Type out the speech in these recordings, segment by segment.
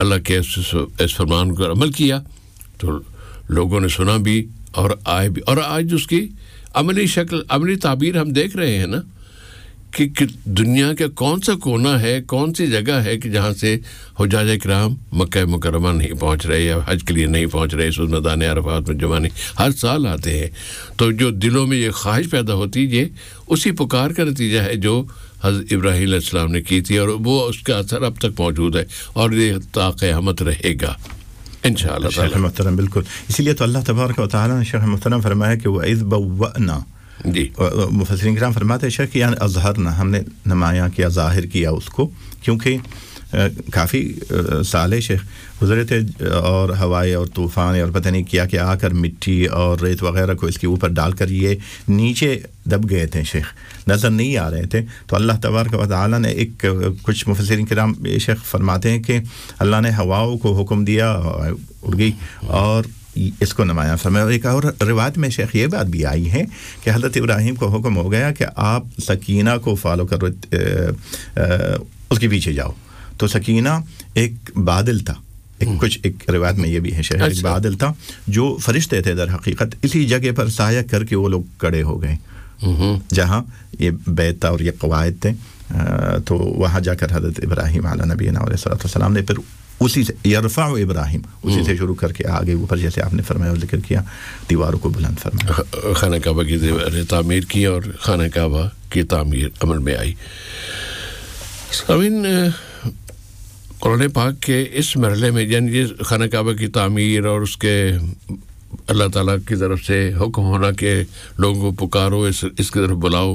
اللہ کے اس فرمان پر عمل کیا تو لوگوں نے سنا بھی اور آئے بھی, اور آج اس کی عملی شکل, عملی تعبیر ہم دیکھ رہے ہیں نا کہ دنیا کا کون سا کونا ہے, کون سی جگہ ہے کہ جہاں سے حجاج کرام مکہ مکرمہ نہیں پہنچ رہے یا حج کے لیے نہیں پہنچ رہے, اس میدان عرفات میں جمع نہیں, ہر سال آتے ہیں. تو جو دلوں میں یہ خواہش پیدا ہوتی ہے, یہ اسی پکار کا نتیجہ ہے جو حضرت ابراہیم علیہ السلام نے کی تھی, اور وہ اس کا اثر اب تک موجود ہے اور یہ تا قیامت رہے گا انشاءاللہ تعالی. شیخ محترم بالکل, اسی لیے تو اللہ تبارک و تعالی نے شیخ محترم فرمایا کہ وَإِذْ بَوَّأْنَا, جی مفسرین کرام فرماتے ہیں شیخ یعنی اظہرنا, ہم نے نمایاں کیا, ظاہر کیا اس کو, کیونکہ کافی سال شیخ گزرے تھے اور ہوائیں اور طوفان اور پتہ نہیں کیا کہ آ کر مٹی اور ریت وغیرہ کو اس کے اوپر ڈال کر یہ نیچے دب گئے تھے شیخ, نظر نہیں آ رہے تھے. تو اللہ تبارک و تعالی نے ایک, کچھ مفسرین کرام شیخ فرماتے ہیں کہ اللہ نے ہواؤں کو حکم دیا, اڑ گئی اور اس کو نمایاں فرمایا. ایک اور روایت میں شیخ یہ بات بھی آئی ہے کہ حضرت ابراہیم کو حکم ہو گیا کہ آپ سکینہ کو فالو کرو, اس کے پیچھے جاؤ. تو سکینہ ایک بادل تھا, ایک روایت میں یہ بھی ہے شیخ, ایک بادل تھا جو فرشتے تھے در حقیقت, اسی جگہ پر سایہ کر کے وہ لوگ کھڑے ہو گئے جہاں یہ بیت تھا اور یہ قواعد تھے. تو وہاں جا کر حضرت ابراہیم علیہ نبینا علیہ الصلوۃ والسلام نے پھر اسی سے یرفع ابراہیم, اسی سے شروع کر کے آگے اوپر جیسے آپ نے فرمایا اور ذکر کیا, دیواروں کو بلند فرمایا, خانہ کعبہ کی تعمیر کی اور خانہ کعبہ کی تعمیر عمل میں آئی. سامعین, قرآن پاک کے اس مرحلے میں یعنی یہ خانہ کعبہ کی تعمیر اور اس کے اللہ تعالیٰ کی طرف سے حکم ہونا کہ لوگوں کو پکارو, اس کی طرف بلاؤ,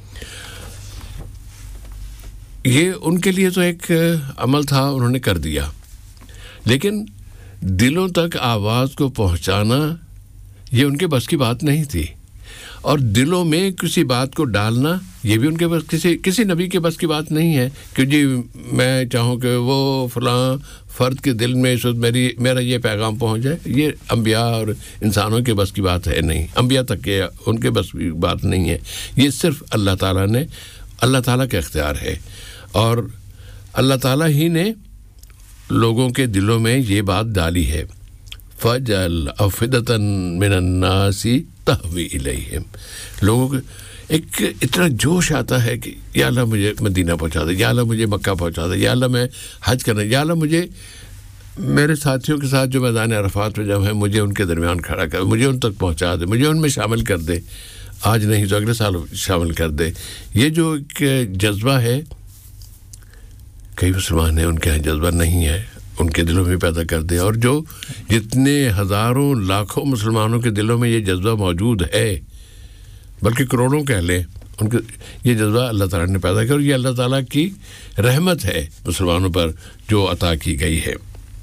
یہ ان کے لیے تو ایک عمل تھا, انہوں نے کر دیا, لیکن دلوں تک آواز کو پہنچانا یہ ان کے بس کی بات نہیں تھی, اور دلوں میں کسی بات کو ڈالنا یہ بھی ان کے بس, کسی نبی کے بس کی بات نہیں ہے کہ جی میں چاہوں کہ وہ فلاں فرد کے دل میں اس وقت میرا یہ پیغام پہنچ جائے. یہ انبیاء اور انسانوں کے بس کی بات ہے نہیں, انبیاء تک کے ان کے بس کی بات نہیں ہے. یہ صرف اللہ تعالیٰ نے, اللہ تعالیٰ کا اختیار ہے, اور اللہ تعالیٰ ہی نے لوگوں کے دلوں میں یہ بات ڈالی ہے. فَجَعَلْ أَفْئِدَةً مِّنَ النَّاسِ تَهْوِي إِلَيْهِمْ, لوگوں کو ایک اتنا جوش آتا ہے کہ یا اللہ مجھے مدینہ پہنچا دے, یا اللہ مجھے مکہ پہنچا دے, یا اللہ میں حج کرنا, یا اللہ مجھے میرے ساتھیوں کے ساتھ جو میدان عرفات میں جب ہیں مجھے ان کے درمیان کھڑا کر, مجھے ان تک پہنچا دے, مجھے ان میں شامل کر دے, آج نہیں تو اگلے سال شامل کر دے. یہ جو ایک جذبہ ہے, کئی مسلمان ہیں ان کے یہاں جذبہ نہیں ہے, ان کے دلوں میں پیدا کر دے, اور جو جتنے ہزاروں لاکھوں مسلمانوں کے دلوں میں یہ جذبہ موجود ہے, بلکہ کروڑوں کہہ لیں, ان کے یہ جذبہ اللہ تعالیٰ نے پیدا کیا, اور یہ اللہ تعالیٰ کی رحمت ہے مسلمانوں پر جو عطا کی گئی ہے.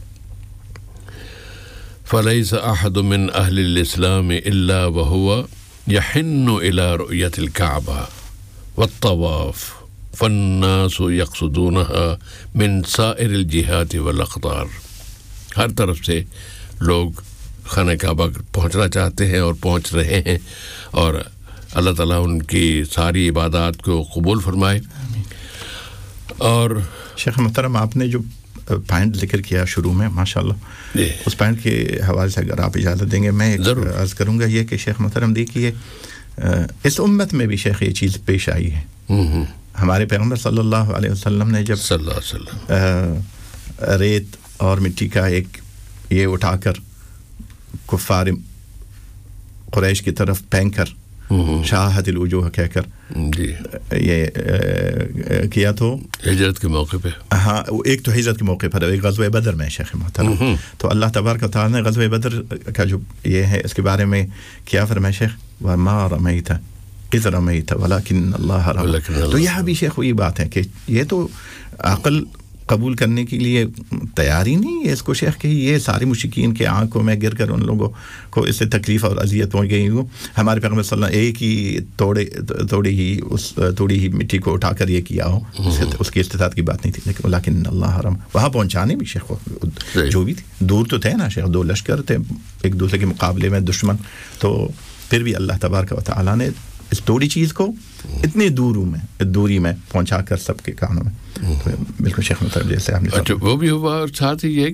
فَلَيْسَ أَحَدٌ مِّنْ أَهْلِ الْإِسْلَامِ إِلَّا وَهُوَ يَحِنُّ إِلَىٰ رُؤْيَةِ الْكَعْبَةِ وَالطَّوَافِ فَالنَّاسُ يَقْصُدُونَهَا مِنْ سَائِرِ الْجِهَاتِ وَالْأَقْطَارِ. ہر طرف سے لوگ خانہ کعبہ پہنچنا چاہتے ہیں اور پہنچ رہے ہیں, اور اللہ تعالیٰ ان کی ساری عبادات کو قبول فرمائے. اور شیخ محترم آپ نے جو پوائنٹ ذکر کیا شروع میں ماشاءاللہ, اس پوائنٹ کے حوالے سے اگر آپ اجازت دیں گے میں عرض کروں گا یہ کہ شیخ محترم دیکھیے اس امت میں بھی شیخ یہ چیز پیش آئی ہے. ہمارے پیغمبر صلی اللہ علیہ وسلم نے جب صلی اللہ علیہ وسلم ریت اور مٹی کا ایک یہ اٹھا کر کفار قریش کی طرف پھینک کر شاہت الوجوہ کہہ کر یہ کیا تو ہجرت کے موقع پہ, ہاں ایک تو ہجرت کے موقع پر, ایک غزوہ بدر میں شیخ محترم. تو اللہ تبارک و تعالی نے غزوہ بدر کا جو یہ ہے اس کے بارے میں کیا فرمایا شیخ, وَمَا رَمَيْتَ إِذْ رَمَيْتَ وَلَكِنَّ اللَّهَ رَمَى. تو یہاں بھی شیخ وہی بات ہے کہ یہ تو عقل قبول کرنے کے لیے تیار ہی نہیں ہے اس کو شیخ کہ یہ سارے مشرکین کے آنکھوں میں گر کر ان لوگوں کو اس سے تکلیف اور اذیت پہنچ گئی ہو. ہمارے پیغمبر صلی اللہ علیہ وسلم ایک ہی توڑی ہی مٹی کو اٹھا کر یہ کیا ہو, اس کی استطاعت کی بات نہیں تھی, لیکن لیکن اللہ حرم وہاں پہنچانے بھی شیخ جو بھی تھی دور تو تھے نا شیخ, دو لشکر تھے ایک دوسرے کے مقابلے میں دشمن, تو پھر بھی اللہ تبارک و تعالیٰ نے اس تھوڑی چیز کو اتنے دوری میں پہنچا کر سب کے کانوں میں. تو بالکل شیخ محترم جیسے آپ نے وہ بھی ہوا, اور ساتھ ہی یہ